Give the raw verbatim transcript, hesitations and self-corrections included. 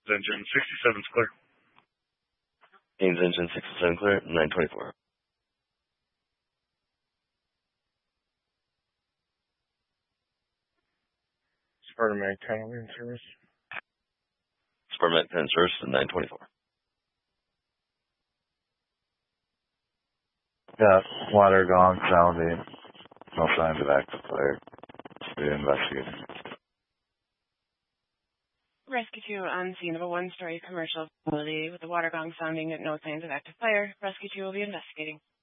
Engine sixty-seven is clear. Ames Engine sixty-seven clear, nine twenty-four. Spartan Mag ten in service. Spartan Mag ten service to nine twenty-four. Got water gong sounding. No signs of active fire. We're investigating. Rescue two on scene of a one-story commercial facility with the water gong sounding and no signs of active fire. Rescue two will be investigating.